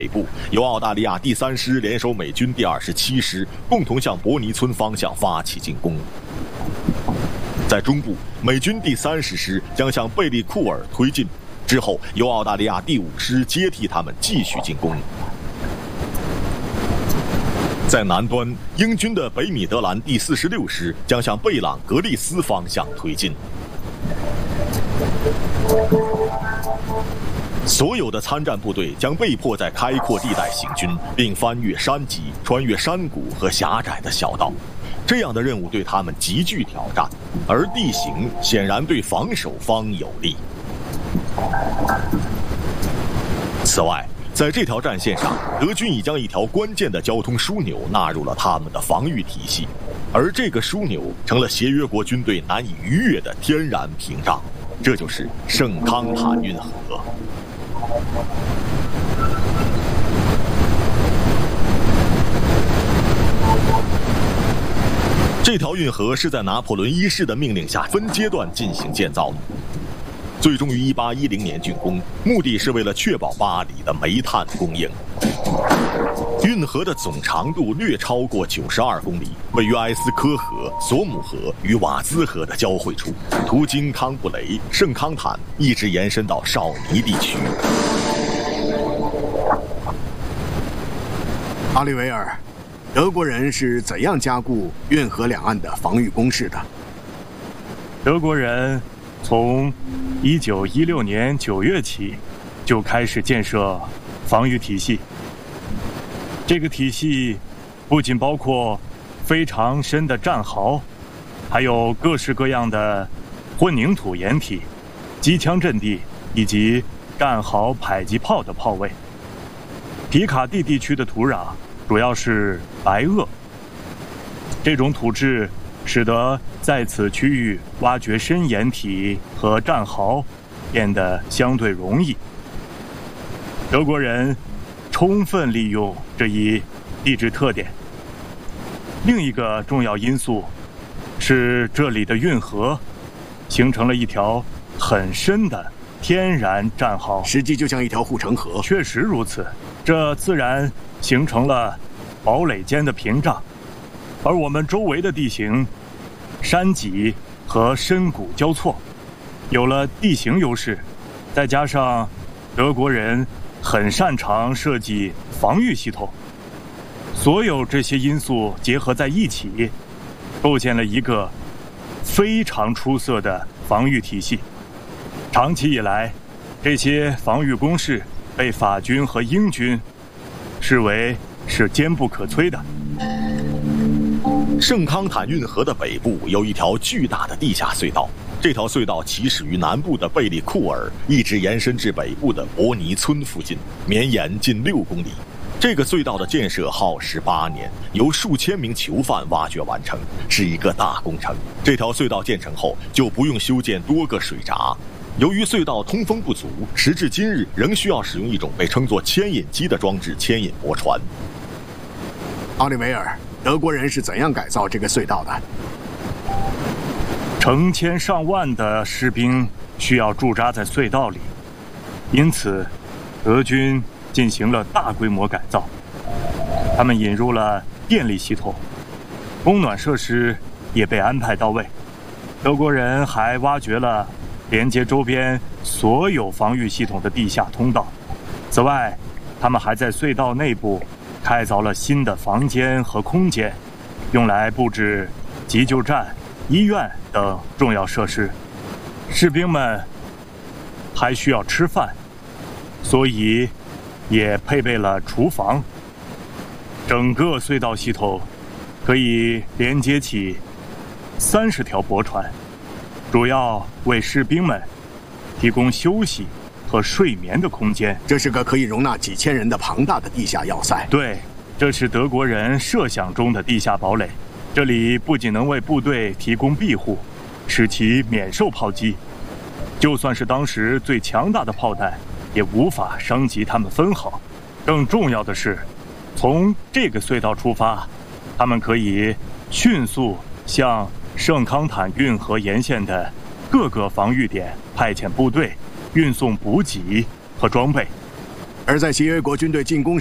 北部，由澳大利亚第3师联手美军第27师，共同向伯尼村方向发起进攻。在中部，美军第30师将向贝利库尔推进，之后由澳大利亚第5师接替他们继续进攻。在南端，英军的北米德兰第46师将向贝朗格利斯方向推进。所有的参战部队将被迫在开阔地带行军，并翻越山脊、穿越山谷和狭窄的小道。这样的任务对他们极具挑战，而地形显然对防守方有利。此外，在这条战线上，德军已将一条关键的交通枢纽纳入了他们的防御体系，而这个枢纽成了协约国军队难以逾越的天然屏障，这就是圣康坦运河。这条运河是在拿破仑一世的命令下分阶段进行建造的，最终于1810年竣工，目的是为了确保巴黎的煤炭供应。运河的总长度略超过92公里，位于埃斯科河、索姆河与瓦兹河的交汇处，途经康布雷、圣康坦，一直延伸到绍尼地区。 阿利维尔，德国人是怎样加固运河两岸的防御工事的？ 德国人从1916年9月起就开始建设防御体系。这个体系不仅包括非常深的战壕，还有各式各样的混凝土掩体、机枪阵地以及战壕迫击炮的炮位。皮卡蒂地区的土壤主要是白垩，这种土质使得在此区域挖掘深掩体和战壕变得相对容易。德国人充分利用这一地质特点。另一个重要因素是这里的运河形成了一条很深的天然战壕， 实际就像一条护城河。 确实如此，这自然形成了堡垒间的屏障，而我们周围的地形山脊和深谷交错，有了地形优势，再加上德国人很擅长设计防御系统，所有这些因素结合在一起，构建了一个非常出色的防御体系。长期以来，这些防御工事被法军和英军视为是坚不可摧的。 圣康坦运河的北部有一条巨大的地下隧道，这条隧道起始于南部的贝利库尔，一直延伸至北部的伯尼村附近，绵延近6公里。这个隧道的建设耗时8年，由数千名囚犯挖掘完成，是一个大工程。这条隧道建成后，就不用修建多个水闸。由于隧道通风不足，时至今日仍需要使用一种被称作牵引机的装置牵引驳船。 奥利维尔，德国人是怎样改造这个隧道的？ 成千上万的士兵需要驻扎在隧道里，因此德军进行了大规模改造。他们引入了电力系统，供暖设施也被安排到位。德国人还挖掘了连接周边所有防御系统的地下通道。此外，他们还在隧道内部开凿了新的房间和空间，用来布置急救站、医院等重要设施。士兵们还需要吃饭，所以也配备了厨房。整个隧道系统可以连接起30条驳船，主要为士兵们提供休息和睡眠的空间。 这是个可以容纳几千人的庞大的地下要塞。 对，这是德国人设想中的地下堡垒。这里不仅能为部队提供庇护，使其免受炮击，就算是当时最强大的炮弹也无法伤及他们分毫。更重要的是，从这个隧道出发，他们可以迅速向圣康坦运河沿线的各个防御点派遣部队，运送补给和装备。 而在协约国军队进攻